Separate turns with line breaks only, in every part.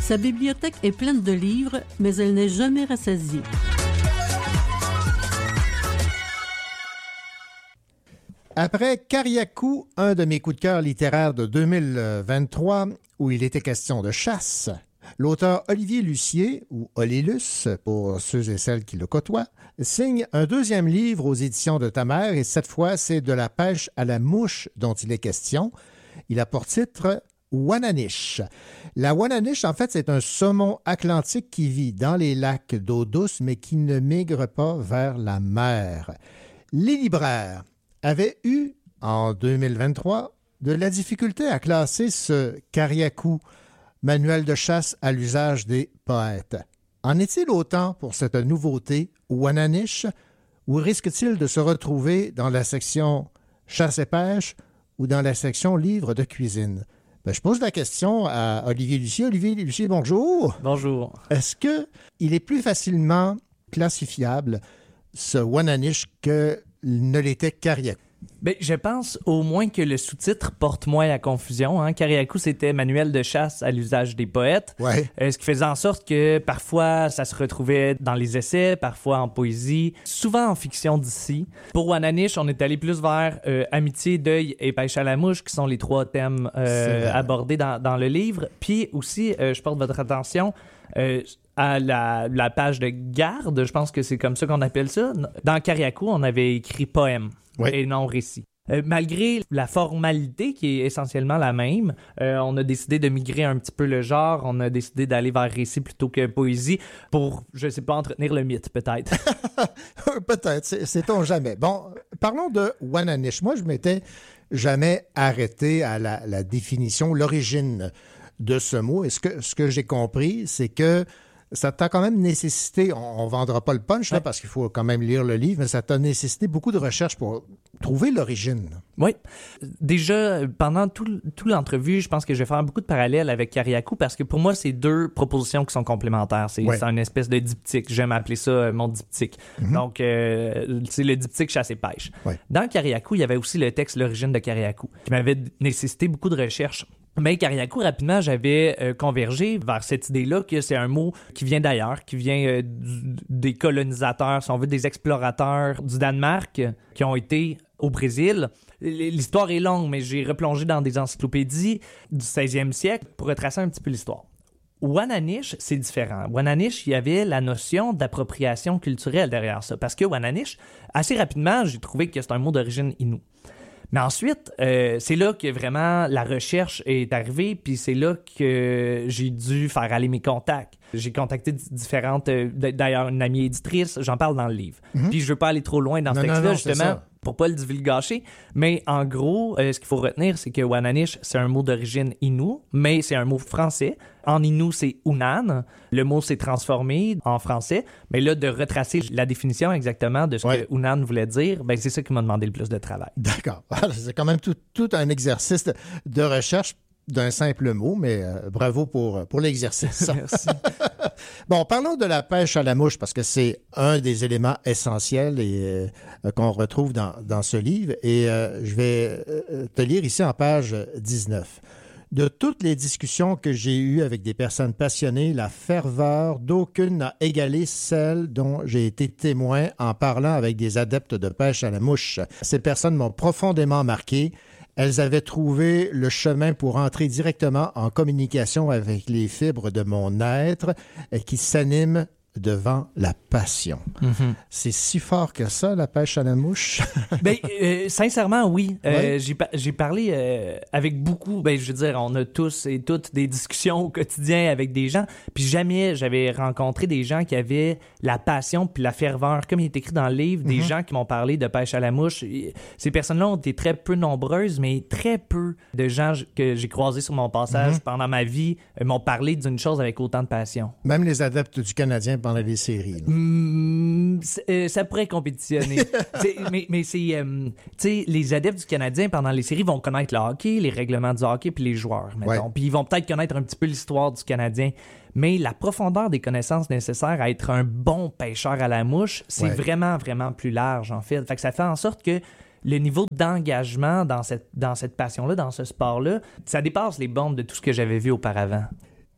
Sa bibliothèque est pleine de livres, mais elle n'est jamais rassasiée.
Après Kariakou, un de mes coups de cœur littéraires de 2023, où il était question de chasse, l'auteur Olivier Lucier, ou Olilus, pour ceux et celles qui le côtoient, signe un deuxième livre aux éditions de Ta Mère, et cette fois, c'est de la pêche à la mouche dont il est question. Il a pour titre Wananiche. La Wananiche, en fait, c'est un saumon atlantique qui vit dans les lacs d'eau douce, mais qui ne migre pas vers la mer. Les libraires avaient eu, en 2023, de la difficulté à classer ce Kariakou, manuel de chasse à l'usage des poètes. En est-il autant pour cette nouveauté, Wananiche, ou risque-t-il de se retrouver dans la section chasse et pêche ou dans la section livres de cuisine? Je pose la question à Olivier Lucier. Olivier Lucier, bonjour.
Bonjour.
Est-ce qu'il est plus facilement classifiable, ce Wananiche, que ne l'était Kariakou?
Bien, je pense au moins que le sous-titre porte moins la confusion. Kariakou, c'était manuel de chasse à l'usage des poètes.
Ouais.
Ce qui faisait en sorte que parfois, ça se retrouvait dans les essais, parfois en poésie, souvent en fiction d'ici. Pour Wananiche, on est allé plus vers amitié, deuil et pêche à la mouche, qui sont les trois thèmes abordés dans le livre. Puis aussi, je porte votre attention à la page de garde, je pense que c'est comme ça qu'on appelle ça. Dans Kariakou, on avait écrit poème et non récit. Malgré la formalité qui est essentiellement la même, on a décidé de migrer un petit peu le genre, on a décidé d'aller vers récit plutôt que poésie pour, je sais pas, entretenir le mythe peut-être.
Peut-être, sait-on jamais. Bon, parlons de Wananiche. Moi, je m'étais jamais arrêté à la définition, l'origine de ce mot. Et ce que j'ai compris, c'est que ça t'a quand même nécessité, on ne vendra pas le punch là, parce qu'il faut quand même lire le livre, mais ça t'a nécessité beaucoup de recherches pour trouver l'origine.
Oui. Déjà, pendant toute l'entrevue, je pense que je vais faire beaucoup de parallèles avec Kariakou parce que pour moi, c'est deux propositions qui sont complémentaires. C'est une espèce de diptyque. J'aime appeler ça mon diptyque. Mm-hmm. Donc, c'est le diptyque chasse et pêche. Ouais. Dans Kariakou, il y avait aussi le texte L'origine de Kariakou qui m'avait nécessité beaucoup de recherches. Mais Kariakou, rapidement, j'avais convergé vers cette idée-là que c'est un mot qui vient d'ailleurs, qui vient des colonisateurs, si on veut, des explorateurs du Danemark qui ont été au Brésil. L'histoire est longue, mais j'ai replongé dans des encyclopédies du 16e siècle pour retracer un petit peu l'histoire. Wananiche, c'est différent. Wananiche, il y avait la notion d'appropriation culturelle derrière ça. Parce que Wananiche, assez rapidement, j'ai trouvé que c'est un mot d'origine Innu. Mais ensuite, c'est là que vraiment la recherche est arrivée, puis c'est là que j'ai dû faire aller mes contacts. J'ai contacté différentes, d'ailleurs une amie éditrice, j'en parle dans le livre. Mm-hmm. Puis je veux pas aller trop loin dans ce texte-là, justement, pour pas le divulgacher. Mais en gros, ce qu'il faut retenir, c'est que Wananiche, c'est un mot d'origine Innu, mais c'est un mot français. En Innu, c'est Unan. Le mot s'est transformé en français. Mais là, de retracer la définition exactement de ce que Unan voulait dire, ben c'est ça qui m'a demandé le plus de travail.
D'accord. C'est quand même tout un exercice de recherche d'un simple mot, mais bravo pour l'exercice.
Merci.
Bon, parlons de la pêche à la mouche, parce que c'est un des éléments essentiels et qu'on retrouve dans ce livre. Et je vais te lire ici en page 19. De toutes les discussions que j'ai eues avec des personnes passionnées, la ferveur d'aucune n'a égalé celle dont j'ai été témoin en parlant avec des adeptes de pêche à la mouche. Ces personnes m'ont profondément marqué. Elles avaient trouvé le chemin pour entrer directement en communication avec les fibres de mon être qui s'animent devant la passion. Mm-hmm. C'est si fort que ça, la pêche à la mouche?
Ben, sincèrement, oui. J'ai parlé avec beaucoup, je veux dire, on a tous et toutes des discussions au quotidien avec des gens, puis jamais j'avais rencontré des gens qui avaient la passion puis la ferveur, comme il est écrit dans le livre, des gens qui m'ont parlé de pêche à la mouche. Ces personnes-là ont été très peu nombreuses, mais très peu de gens que j'ai croisés sur mon passage pendant ma vie m'ont parlé d'une chose avec autant de passion.
Même les adeptes du Canadien pendant les séries.
Ça pourrait compétitionner. mais c'est... tu sais, les adeptes du Canadien, pendant les séries, vont connaître le hockey, les règlements du hockey, puis les joueurs, mettons. Puis ils vont peut-être connaître un petit peu l'histoire du Canadien. Mais la profondeur des connaissances nécessaires à être un bon pêcheur à la mouche, c'est vraiment, vraiment plus large, en fait. Fait que ça fait en sorte que le niveau d'engagement dans cette passion-là, dans ce sport-là, ça dépasse les bornes de tout ce que j'avais vu auparavant.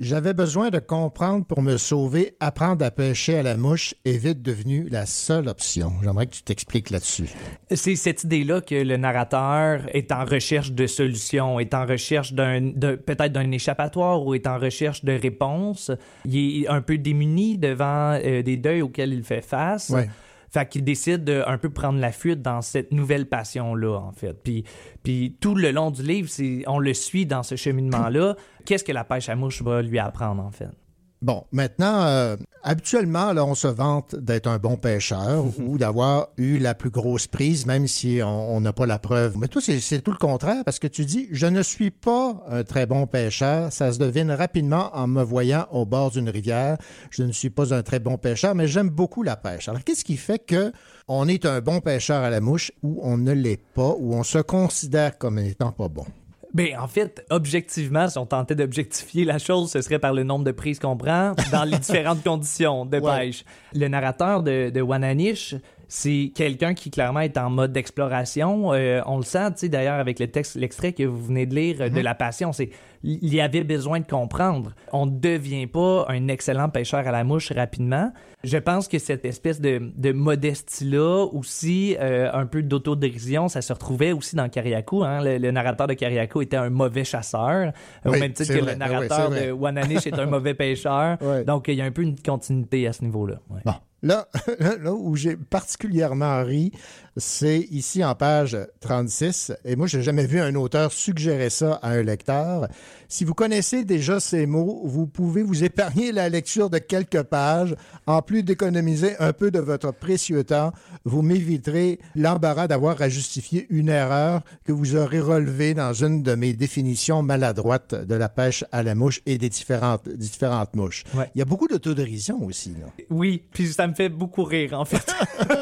J'avais besoin de comprendre pour me sauver. Apprendre à pêcher à la mouche est vite devenu la seule option. J'aimerais que tu t'expliques là-dessus.
C'est cette idée-là que le narrateur est en recherche de solutions, est en recherche peut-être d'un échappatoire ou est en recherche de réponses. Il est un peu démuni devant des deuils auxquels il fait face.
Ouais.
Fait qu'il décide de un peu prendre la fuite dans cette nouvelle passion-là, en fait. Puis tout le long du livre, on le suit dans ce cheminement-là. Qu'est-ce que la pêche à mouche va lui apprendre, en fait?
Bon, maintenant, habituellement, là, on se vante d'être un bon pêcheur ou d'avoir eu la plus grosse prise, même si on n'a pas la preuve. Mais toi, c'est tout le contraire, parce que tu dis, je ne suis pas un très bon pêcheur. Ça se devine rapidement en me voyant au bord d'une rivière. Je ne suis pas un très bon pêcheur, mais j'aime beaucoup la pêche. Alors, qu'est-ce qui fait que on est un bon pêcheur à la mouche ou on ne l'est pas, ou on se considère comme n'étant pas bon?
Ben, en fait, objectivement, si on tentait d'objectifier la chose, ce serait par le nombre de prises qu'on prend dans les différentes conditions de pêche. Le narrateur de Wananish, c'est quelqu'un qui clairement est en mode d'exploration. On le sent, tu sais, d'ailleurs, avec l'extrait que vous venez de lire de La Passion, il y avait besoin de comprendre. On ne devient pas un excellent pêcheur à la mouche rapidement. Je pense que cette espèce de modestie-là, aussi, un peu d'autodérision, ça se retrouvait aussi dans Kariakou. Hein? Le narrateur de Kariakou était un mauvais chasseur, au même titre que le narrateur de Wananish est un mauvais pêcheur. Donc, il y a un peu une continuité à ce niveau-là. Ouais.
Bon. Là où j'ai particulièrement ri, c'est ici en page 36. Et moi, je n'ai jamais vu un auteur suggérer ça à un lecteur. Si vous connaissez déjà ces mots, vous pouvez vous épargner la lecture de quelques pages. En plus d'économiser un peu de votre précieux temps, vous m'éviterez l'embarras d'avoir à justifier une erreur que vous aurez relevée dans une de mes définitions maladroites de la pêche à la mouche et des différentes mouches. Ouais. Il y a beaucoup d'autodérision aussi, là.
Oui, puis ça me fait beaucoup rire, en fait.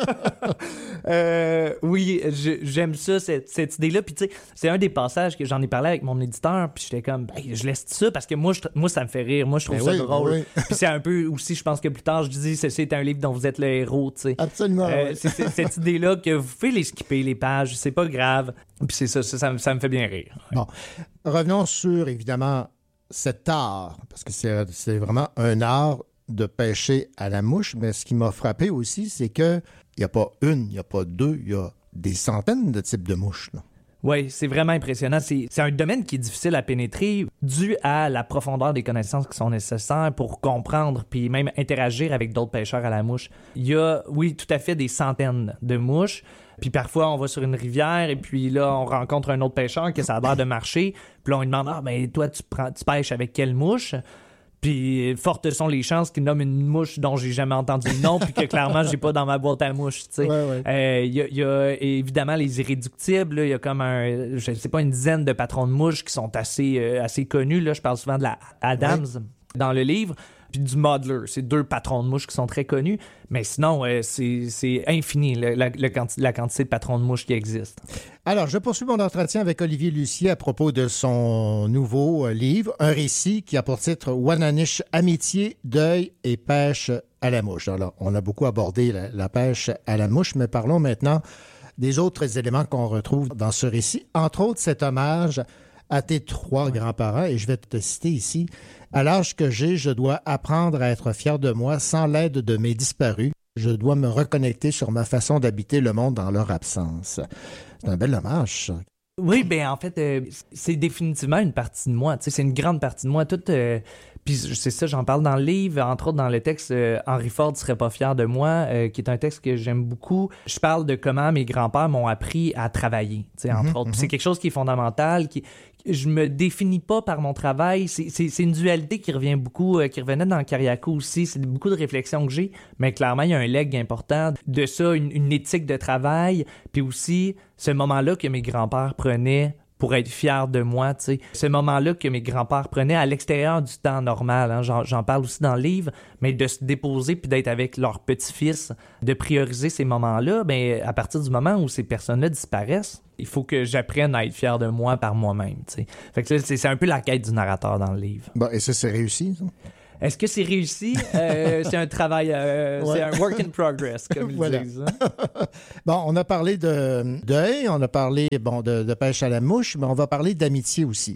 Oui, j'aime ça, cette idée-là. Puis tu sais, c'est un des passages que j'en ai parlé avec mon éditeur, puis j'étais comme, ben, je laisse ça parce que moi, ça me fait rire. Moi, je trouve ça drôle. Oui. Puis c'est un peu aussi, je pense que plus tard, je dis, c'est un livre dont vous êtes le héros, tu sais.
Absolument.
C'est cette idée-là que vous pouvez les skipper, les pages, c'est pas grave. Puis c'est ça me fait bien rire. Ouais.
Bon, revenons sur, évidemment, cet art, parce que c'est vraiment un art de pêcher à la mouche, mais ce qui m'a frappé aussi, c'est que il n'y a pas une, il n'y a pas deux, il y a des centaines de types de mouches, là.
Oui, c'est vraiment impressionnant. C'est un domaine qui est difficile à pénétrer dû à la profondeur des connaissances qui sont nécessaires pour comprendre puis même interagir avec d'autres pêcheurs à la mouche. Il y a, oui, tout à fait des centaines de mouches. Puis parfois, on va sur une rivière et puis là, on rencontre un autre pêcheur qui ça a l'air de marcher. Puis là, on lui demande « Ah, ben toi, tu pêches avec quelle mouche? » Puis fortes sont les chances qu'il nomme une mouche dont j'ai jamais entendu le nom puis que clairement j'ai pas dans ma boîte à mouches, tu sais.
Ouais.
Y a évidemment les irréductibles, il y a comme je sais pas, une dizaine de patrons de mouches qui sont assez connus, là. Je parle souvent de la Adams dans le livre. Puis du Modeler, c'est 2 patrons de mouches qui sont très connus, mais sinon, c'est infini la quantité de patrons de mouches qui existent.
Alors, je poursuis mon entretien avec Olivier Lucier à propos de son nouveau livre, un récit qui a pour titre « Wananish, amitié, deuil et pêche à la mouche ». Alors, on a beaucoup abordé la pêche à la mouche, mais parlons maintenant des autres éléments qu'on retrouve dans ce récit, entre autres cet hommage à tes 3 grands-parents, et je vais te citer ici. « À l'âge que j'ai, je dois apprendre à être fier de moi sans l'aide de mes disparus. Je dois me reconnecter sur ma façon d'habiter le monde dans leur absence. » C'est un bel hommage, ça.
Oui, ben en fait, c'est définitivement une partie de moi. Tu sais, c'est une grande partie de moi. Puis c'est ça, j'en parle dans le livre, entre autres dans le texte « Henry Ford serait pas fier de moi », qui est un texte que j'aime beaucoup. Je parle de comment mes grands-pères m'ont appris à travailler, tu sais, entre autres. Puis c'est quelque chose qui est fondamental, je me définis pas par mon travail. C'est une dualité qui revient beaucoup, qui revenait dans Kariakou aussi. C'est beaucoup de réflexions que j'ai, mais clairement, il y a un leg important de ça, une éthique de travail, puis aussi ce moment-là que mes grands-pères prenaient pour être fiers de moi, tu sais. Ce moment-là que mes grands-pères prenaient à l'extérieur du temps normal, hein, j'en parle aussi dans le livre, mais de se déposer puis d'être avec leur petit-fils, de prioriser ces moments-là, ben à partir du moment où ces personnes-là disparaissent, il faut que j'apprenne à être fier de moi par moi-même, tu sais. Fait que c'est un peu la quête du narrateur dans le livre.
Bon, et ça, c'est réussi, ça?
Est-ce que c'est réussi? C'est un travail, c'est un work in progress, comme ils disent. Hein?
Bon, on a parlé de deuil, on a parlé de pêche à la mouche, mais on va parler d'amitié aussi.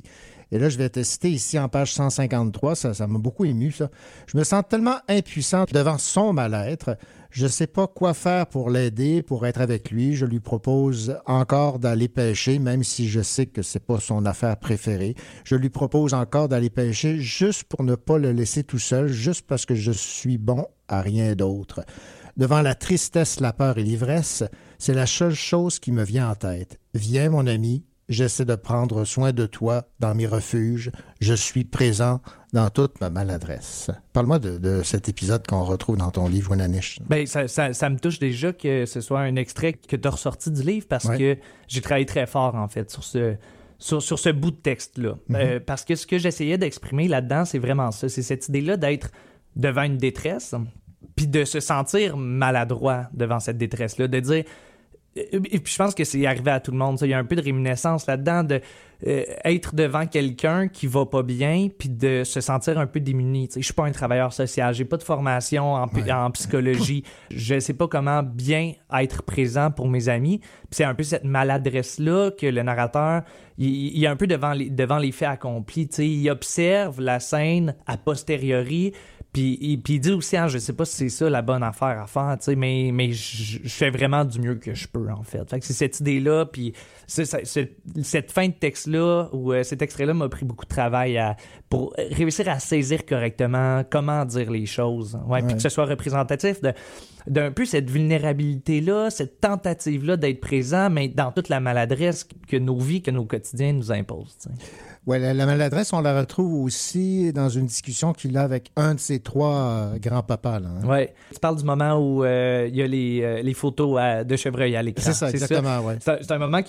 Et là, je vais te citer ici en page 153, ça m'a beaucoup ému, ça. Je me sens tellement impuissant devant son mal-être. Je ne sais pas quoi faire pour l'aider, pour être avec lui. Je lui propose encore d'aller pêcher, même si je sais que c'est pas son affaire préférée. Je lui propose encore d'aller pêcher juste pour ne pas le laisser tout seul, juste parce que je suis bon à rien d'autre. Devant la tristesse, la peur et l'ivresse, c'est la seule chose qui me vient en tête. Viens, mon ami, j'essaie de prendre soin de toi dans mes refuges. Je suis présent dans toute ma maladresse. Parle-moi de cet épisode qu'on retrouve dans ton livre, Wananish.
Ben, ça me touche déjà que ce soit un extrait que tu as ressorti du livre parce que j'ai travaillé très fort, en fait, sur ce bout de texte-là. Parce que ce que j'essayais d'exprimer là-dedans, c'est vraiment ça. C'est cette idée-là d'être devant une détresse, puis de se sentir maladroit devant cette détresse-là, de dire... Et puis je pense que c'est arrivé à tout le monde. Ça. Il y a un peu de réminiscence là-dedans, de être devant quelqu'un qui va pas bien, puis de se sentir un peu démuni. Je suis pas un travailleur social, j'ai pas de formation en psychologie, je sais pas comment bien être présent pour mes amis. Puis c'est un peu cette maladresse-là que le narrateur, il est un peu devant les faits accomplis. Il observe la scène a posteriori. Puis il dit aussi, je sais pas si c'est ça la bonne affaire à faire, mais je fais vraiment du mieux que je peux, en fait. Fait que c'est cette idée-là, puis cette fin de texte-là, ou cet extrait-là m'a pris beaucoup de travail pour réussir à saisir correctement comment dire les choses. Puis que ce soit représentatif d'un peu cette vulnérabilité-là, cette tentative-là d'être présent, mais dans toute la maladresse que nos vies, que nos quotidiens nous imposent.
Oui, la maladresse, on la retrouve aussi dans une discussion qu'il a avec un de ses trois grands-papas.
Oui, tu parles du moment où il y a les photos de chevreuil à l'écran.
C'est ça, exactement, oui.
C'est un moment qui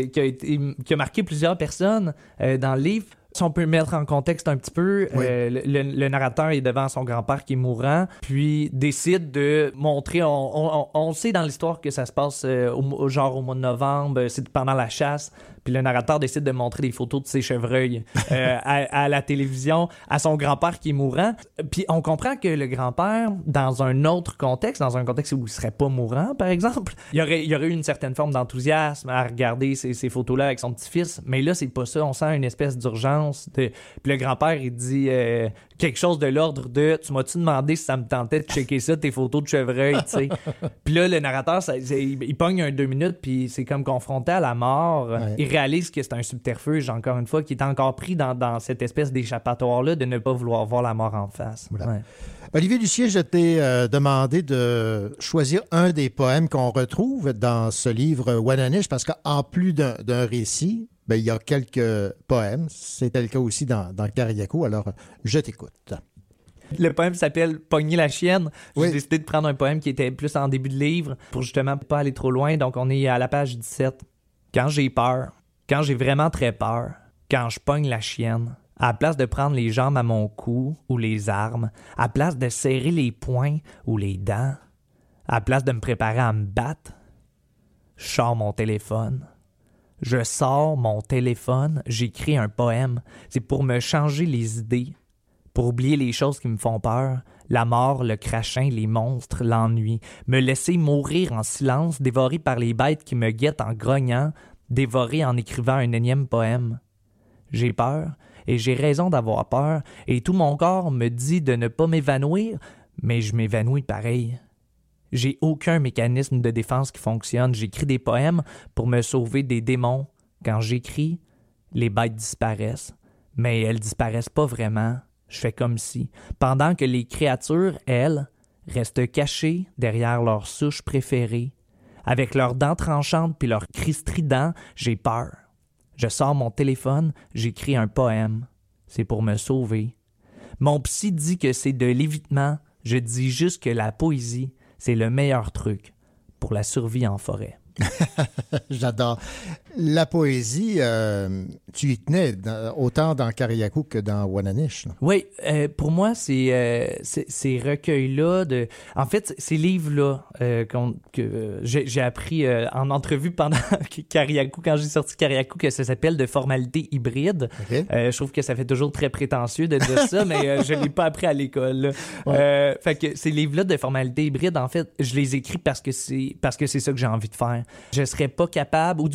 a marqué plusieurs personnes dans le livre. Si on peut mettre en contexte un petit peu, le narrateur est devant son grand-père qui est mourant, puis décide de montrer... On sait dans l'histoire que ça se passe au mois de novembre, c'est pendant la chasse, puis le narrateur décide de montrer des photos de ses chevreuils à la télévision, à son grand-père qui est mourant. Puis on comprend que le grand-père, dans un autre contexte, dans un contexte où il serait pas mourant, par exemple, il y aurait eu une certaine forme d'enthousiasme à regarder ces photos-là avec son petit-fils, mais là, c'est pas ça. On sent une espèce d'urgence. Puis le grand-père, il dit quelque chose de l'ordre de « Tu m'as-tu demandé si ça me tentait de checker ça, tes photos de chevreuil? » Puis là, le narrateur, il pogne un 2 minutes, puis c'est comme confronté à la mort. Il réalise que c'est un subterfuge, encore une fois, qui est encore pris dans cette espèce d'échappatoire-là de ne pas vouloir voir la mort en face.
Voilà. Ouais. Olivier Lucier, je t'ai demandé de choisir un des poèmes qu'on retrouve dans ce livre Wananish, parce qu'en plus d'un récit, il y a quelques poèmes. C'était le cas aussi dans Kariakou, alors je t'écoute.
Le poème s'appelle « Pogner la chienne ». J'ai décidé de prendre un poème qui était plus en début de livre pour justement pas aller trop loin. Donc on est à la page 17. Quand j'ai peur, quand j'ai vraiment très peur, quand je pogne la chienne, à la place de prendre les jambes à mon cou ou les armes, à la place de serrer les poings ou les dents, à la place de me préparer à me battre, je sors mon téléphone. Je sors mon téléphone, j'écris un poème. C'est pour me changer les idées, pour oublier les choses qui me font peur, la mort, le crachin, les monstres, l'ennui, me laisser mourir en silence, dévoré par les bêtes qui me guettent en grognant, dévoré en écrivant un énième poème. J'ai peur, et j'ai raison d'avoir peur, et tout mon corps me dit de ne pas m'évanouir, mais je m'évanouis pareil. J'ai aucun mécanisme de défense qui fonctionne. J'écris des poèmes pour me sauver des démons. Quand j'écris, les bêtes disparaissent. Mais elles disparaissent pas vraiment. Je fais comme si. Pendant que les créatures, elles, restent cachées derrière leur souche préférée. Avec leurs dents tranchantes puis leurs cris stridents, j'ai peur. Je sors mon téléphone, j'écris un poème. C'est pour me sauver. Mon psy dit que c'est de l'évitement. Je dis juste que la poésie, c'est le meilleur truc pour la survie en forêt.
J'adore. La poésie, tu y tenais autant dans Kariakou que dans Wananish.
Oui, pour moi, ces recueils-là, en fait, ces livres-là que j'ai appris en entrevue pendant Kariakou, quand j'ai sorti Kariakou, que ça s'appelle de formalité hybride. Okay. Je trouve que ça fait toujours très prétentieux de dire ça, mais je ne l'ai pas appris à l'école. Fait que ces livres-là de formalité hybride, en fait, je les écris parce que c'est ça que j'ai envie de faire. Je serais pas capable, ou du moins, j'ai pas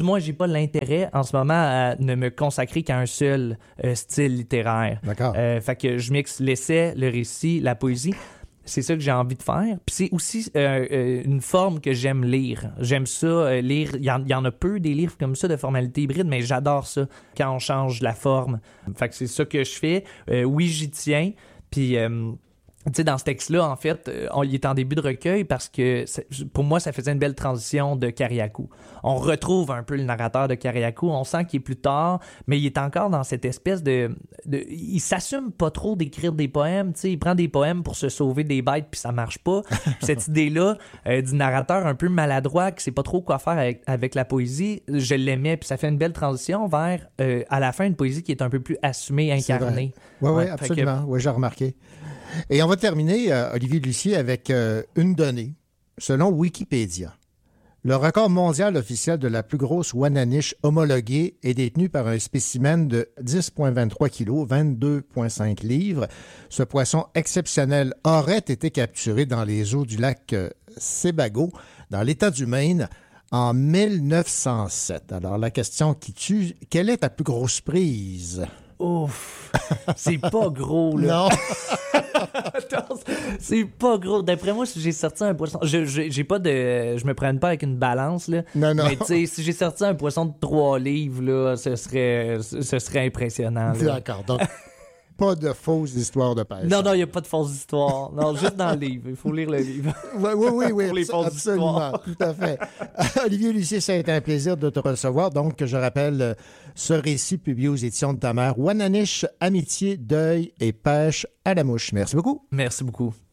pas l'intérêt en ce moment à ne me consacrer qu'à un seul style littéraire.
D'accord.
Fait que je mixe l'essai, le récit, la poésie. C'est ça que j'ai envie de faire. Puis c'est aussi une forme que j'aime lire. J'aime ça, lire. Il y en a peu des livres comme ça de formalité hybride, mais j'adore ça quand on change la forme. Fait que c'est ça que je fais. Oui, j'y tiens. Puis... tu sais, dans ce texte-là, en fait, il est en début de recueil parce que pour moi, ça faisait une belle transition de Kariakou. On retrouve un peu le narrateur de Kariakou. On sent qu'il est plus tard, mais il est encore dans cette espèce il s'assume pas trop d'écrire des poèmes. Tu sais, il prend des poèmes pour se sauver des bêtes puis ça marche pas. Cette idée-là du narrateur un peu maladroit qui sait pas trop quoi faire avec la poésie, je l'aimais puis ça fait une belle transition vers à la fin une poésie qui est un peu plus assumée, incarnée.
Oui, absolument. Oui, j'ai remarqué. Et on va terminer, Olivier Lucier, avec une donnée. Selon Wikipédia, le record mondial officiel de la plus grosse Wananiche homologuée est détenu par un spécimen de 10,23 kg, 22,5 livres. Ce poisson exceptionnel aurait été capturé dans les eaux du lac Sebago, dans l'État du Maine, en 1907. Alors, la question qui tue, quelle est ta plus grosse prise?
Ouf! C'est pas gros, là.
Non!
Attends, c'est pas gros. D'après moi, si j'ai sorti un poisson... j'ai pas de... Je me prenne pas avec une balance, là.
Non.
Mais tu sais, si j'ai sorti un poisson de 3 livres, là, ce serait impressionnant, là.
D'accord. Donc, pas de fausses histoires de pêche.
Non, il n'y a pas de fausses histoires. Non, juste dans le livre. Il faut lire le livre.
Oui.
Pour les fausses
absolument.
histoires.
Tout à fait. Olivier Lucier, ça a été un plaisir de te recevoir. Donc, je rappelle ce récit publié aux éditions de ta mère, Wananiche, amitié, deuil et pêche à la mouche. Merci beaucoup.
Merci beaucoup.